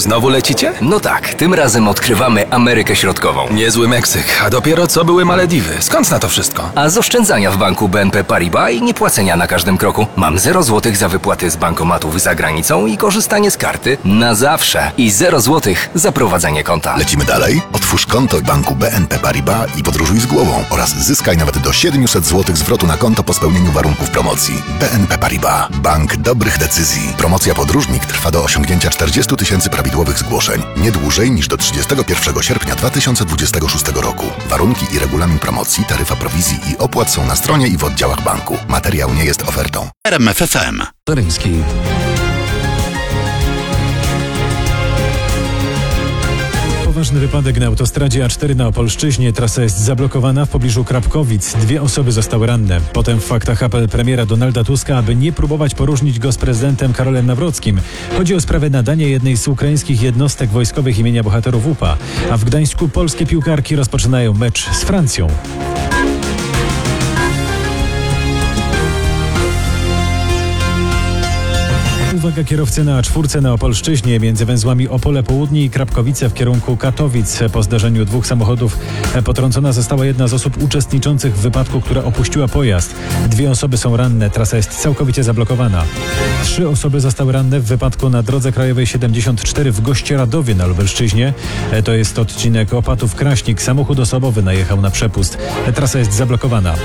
Znowu lecicie? No tak, tym razem odkrywamy Amerykę Środkową. Niezły Meksyk, a dopiero co były Malediwy. Skąd na to wszystko? A z oszczędzania w banku BNP Paribas i niepłacenia na każdym kroku. Mam 0 zł za wypłaty z bankomatów za granicą i korzystanie z karty na zawsze. I 0 zł za prowadzenie konta. Lecimy dalej? Otwórz konto w banku BNP Paribas i podróżuj z głową oraz zyskaj nawet do 700 zł zwrotu na konto po spełnieniu warunków promocji. BNP Paribas. Bank dobrych decyzji. Promocja Podróżnik trwa do osiągnięcia 40 000 prawidłowych zgłoszeń. Nie dłużej niż do 31 sierpnia 2026 roku. Warunki i regulamin promocji, taryfa prowizji i opłat są na stronie i w oddziałach banku. Materiał nie jest ofertą. RMF FM. Toryński. Poważny wypadek na autostradzie A4 na Opolszczyźnie. Trasa jest zablokowana w pobliżu Krapkowic. 2 osoby zostały ranne. Potem w faktach apel premiera Donalda Tuska, aby nie próbować poróżnić go z prezydentem Karolem Nawrockim. Chodzi o sprawę nadania jednej z ukraińskich jednostek wojskowych imienia bohaterów UPA. A w Gdańsku polskie piłkarki rozpoczynają mecz z Francją. Uwaga kierowcy na A4 na Opolszczyźnie między węzłami Opole Południe i Krapkowice w kierunku Katowic. Po zdarzeniu 2 samochodów potrącona została jedna z osób uczestniczących w wypadku, która opuściła pojazd. 2 osoby są ranne, trasa jest całkowicie zablokowana. 3 osoby zostały ranne w wypadku na drodze krajowej 74 w Gościeradowie na Lubelszczyźnie. To jest odcinek Opatów-Kraśnik. Samochód osobowy najechał na przepust. Trasa jest zablokowana.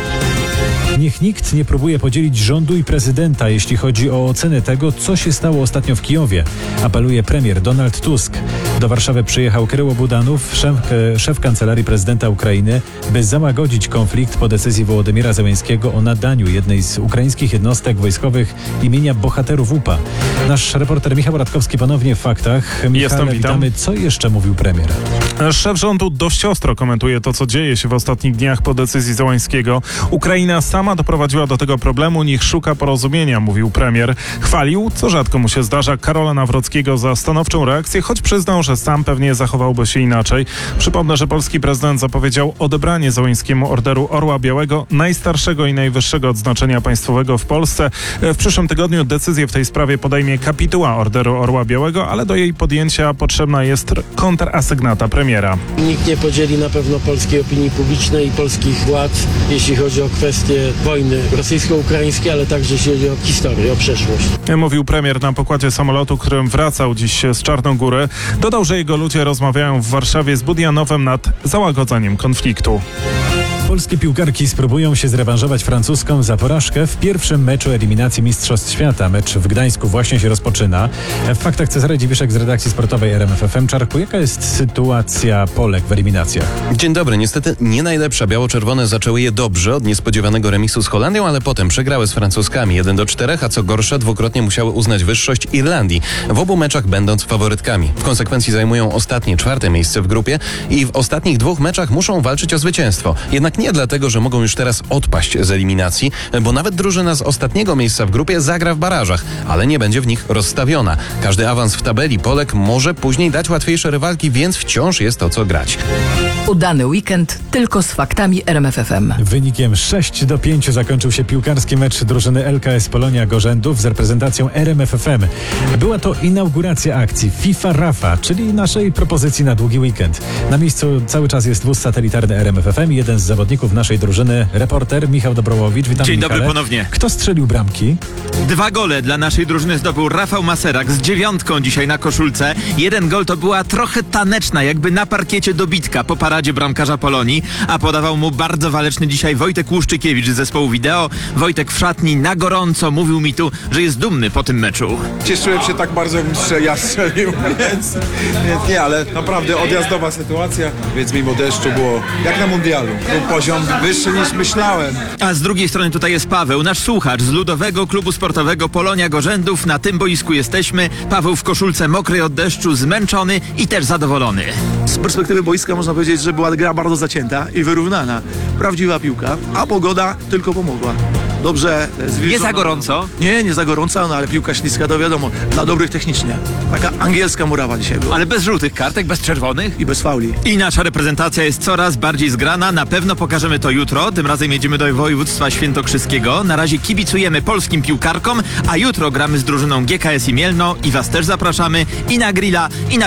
Niech nikt nie próbuje podzielić rządu i prezydenta, jeśli chodzi o ocenę tego, co się stało ostatnio w Kijowie. Apeluje premier Donald Tusk. Do Warszawy przyjechał Kryło Budanów, szef kancelarii prezydenta Ukrainy, by załagodzić konflikt po decyzji Wołodymyra Zełenskiego o nadaniu jednej z ukraińskich jednostek wojskowych imienia bohaterów UPA. Nasz reporter Michał Radkowski ponownie w faktach. Michale, witamy. Co jeszcze mówił premier? Szef rządu dość ostro komentuje to, co dzieje się w ostatnich dniach po decyzji Zełenskiego. Ukraina sama doprowadziła do tego problemu, niech szuka porozumienia, mówił premier. Chwalił, co rzadko mu się zdarza, Karola Nawrockiego za stanowczą reakcję, choć przyznał, że sam pewnie zachowałby się inaczej. Przypomnę, że polski prezydent zapowiedział odebranie Zełenskiemu Orderu Orła Białego, najstarszego i najwyższego odznaczenia państwowego w Polsce. W przyszłym tygodniu decyzję w tej sprawie podejmie kapituła Orderu Orła Białego, ale do jej podjęcia potrzebna jest kontrasygnata premiera. Nikt nie podzieli na pewno polskiej opinii publicznej i polskich władz, jeśli chodzi o kwestie wojny rosyjsko-ukraińskiej, ale także jeśli chodzi o historię, o przeszłość. Mówił premier na pokładzie samolotu, którym wracał dziś z Czarnogóry. Dodał, że jego ludzie rozmawiają w Warszawie z Budianowem nad załagodzeniem konfliktu. Polskie piłkarki spróbują się zrewanżować francuską za porażkę w pierwszym meczu eliminacji Mistrzostw Świata. Mecz w Gdańsku właśnie się rozpoczyna. W faktach Cezary Dziwiszek z redakcji sportowej RMF FM. Czarku, jaka jest sytuacja Polek w eliminacjach? Dzień dobry. Niestety nie najlepsza. Biało-czerwone zaczęły je dobrze od niespodziewanego remisu z Holandią, ale potem przegrały z Francuskami 1-4, a co gorsza dwukrotnie musiały uznać wyższość Irlandii, w obu meczach będąc faworytkami. W konsekwencji zajmują ostatnie 4. miejsce w grupie i w ostatnich 2 meczach muszą walczyć o zwycięstwo. Jednak nie dlatego, że mogą już teraz odpaść z eliminacji, bo nawet drużyna z ostatniego miejsca w grupie zagra w barażach, ale nie będzie w nich rozstawiona. Każdy awans w tabeli Polek może później dać łatwiejsze rywalki, więc wciąż jest o co grać. Udany weekend tylko z faktami RMF FM. Wynikiem 6-5 zakończył się piłkarski mecz drużyny LKS Polonia Gorzędów z reprezentacją RMF FM. Była to inauguracja akcji FIFA Rafa, czyli naszej propozycji na długi weekend. Na miejscu cały czas jest wóz satelitarny RMF FM i jeden z zawodników naszej drużyny, reporter Michał Dobrowowicz. Witam, Dzień Michale. dobry ponownie. Kto strzelił bramki? 2 gole dla naszej drużyny zdobył Rafał Maserak z 9 dzisiaj na koszulce. 1 gol to była trochę taneczna, jakby na parkiecie dobitka po paradzie bramkarza Polonii, a podawał mu bardzo waleczny dzisiaj Wojtek Łuszczykiewicz z zespołu wideo. Wojtek w szatni na gorąco mówił mi tu, że jest dumny po tym meczu. Cieszyłem się tak bardzo, jak ja strzelił, więc nie, ale naprawdę odjazdowa sytuacja, więc mimo deszczu było jak na mundialu. Był poziom wyższy niż myślałem. A z drugiej strony tutaj jest Paweł, nasz słuchacz z Ludowego Klubu Sportowego Polonia Gorzędów. Na tym boisku jesteśmy. Paweł w koszulce mokrej od deszczu, zmęczony i też zadowolony. Z perspektywy boiska można powiedzieć, że była gra bardzo zacięta i wyrównana. Prawdziwa piłka, a pogoda tylko pomogła. Dobrze zwilżono. Nie za gorąco? Nie za gorąco, no ale piłka śliska to wiadomo, dla dobrych technicznie. Taka angielska murawa dzisiaj była. Ale bez żółtych kartek, bez czerwonych? I bez fauli. I nasza reprezentacja jest coraz bardziej zgrana. Na pewno pokażemy to jutro. Tym razem jedziemy do województwa świętokrzyskiego. Na razie kibicujemy polskim piłkarkom, a jutro gramy z drużyną GKS i Mielno i was też zapraszamy i na grilla, i na